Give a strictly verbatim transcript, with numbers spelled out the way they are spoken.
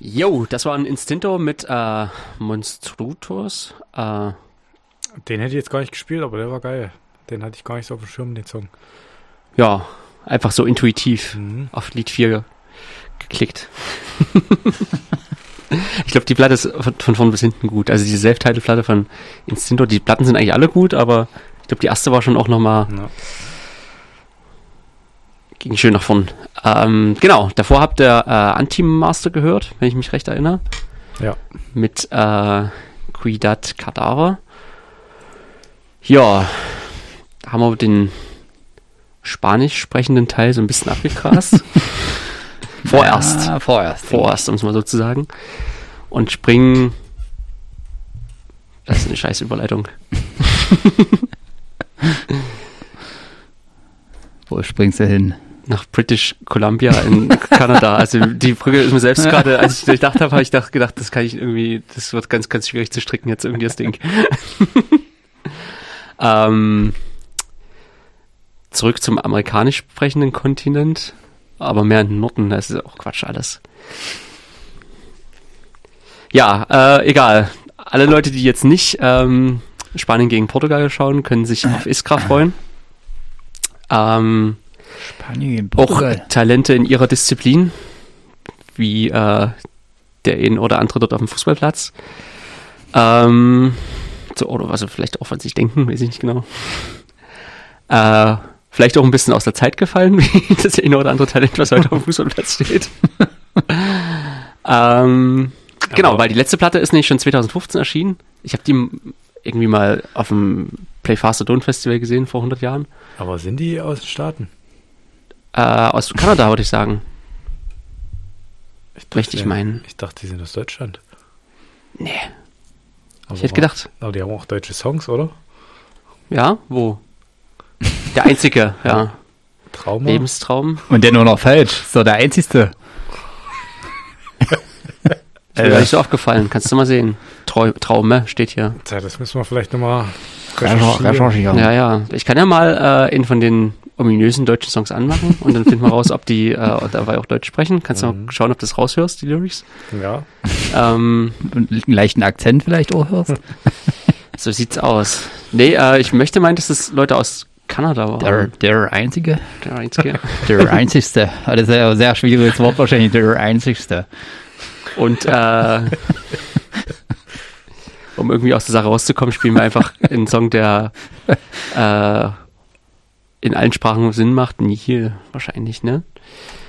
Jo, das war ein Instinto mit äh, Monstrutos. Äh, Den hätte ich jetzt gar nicht gespielt, aber der war geil. Den hatte ich gar nicht so auf dem Schirm, den Song. Ja, einfach so intuitiv Mhm. auf Lied vier ge- geklickt. Ich glaube, die Platte ist von, von vorn bis hinten gut. Also diese Self-Title-Platte von Instinto, die Platten sind eigentlich alle gut, aber ich glaube, die erste war schon auch nochmal, Ja. ging schön nach vorn. Ähm, genau, davor habt ihr äh, Anti-Master gehört, wenn ich mich recht erinnere. Ja. Mit äh, Cuidad Cadaver. Ja, da haben wir den spanisch sprechenden Teil so ein bisschen abgegrast. Vorerst. Ja, vorerst. Vorerst, um es mal so zu sagen. Und springen. Das ist eine scheiß Überleitung. Wo springst du hin? Nach British Columbia in Kanada. Also die Brücke ist mir selbst gerade, als ich durchdacht habe, habe ich gedacht, gedacht, das kann ich irgendwie, das wird ganz, ganz schwierig zu stricken jetzt irgendwie das Ding. ähm, zurück zum amerikanisch sprechenden Kontinent, aber mehr in den Norden, das ist auch Quatsch alles. Ja, äh, egal. Alle Leute, die jetzt nicht ähm, Spanien gegen Portugal schauen, können sich auf Iskra freuen. Ähm, Spanien gegen auch Portugal. Talente in ihrer Disziplin, wie äh, der ein oder andere dort auf dem Fußballplatz. Ähm, so, oder was sie vielleicht auch von sich denken, weiß ich nicht genau. Äh, vielleicht auch ein bisschen aus der Zeit gefallen, wie das eine oder andere Talent, was heute auf dem Fußballplatz steht. ähm, genau, Aber- weil die letzte Platte ist nämlich schon zwanzig fünfzehn erschienen. Ich habe die irgendwie mal auf dem Play Faster Don't Festival gesehen vor hundert Jahren. Aber sind die aus den Staaten? Äh, aus Kanada, würde ich sagen. Ich dachte, Möchte ich die- meinen. Ich dachte, die sind aus Deutschland. Nee, Aber ich hätte gedacht. Aber die haben auch deutsche Songs, oder? Ja, wo? Der einzige, ja. Trauma? Lebenstraum. Und der nur noch falsch. So, der einzigste. Ist mir gar nicht so aufgefallen. Kannst du mal sehen. Trau Traume steht hier. Tja, das müssen wir vielleicht nochmal Recherchieren. recherchieren. Ja, ja. Ich kann ja mal äh, einen von den ominösen deutschen Songs anmachen und dann finden wir raus, ob die äh, dabei auch Deutsch sprechen. Kannst du Mhm. mal schauen, ob du das raushörst, die Lyrics. Ja. Ähm, Und einen leichten Akzent vielleicht auch hörst. so sieht's aus. Nee, äh, ich möchte meinen, dass es Leute aus Kanada waren. Der, der Einzige. Der einzige. Der Einzigste. Das ist ja ein sehr schwieriges Wort wahrscheinlich. Der Einzigste. Und äh, um irgendwie aus der Sache rauszukommen, spielen wir einfach einen Song, der äh, in allen Sprachen Sinn macht. Nihil wahrscheinlich, ne?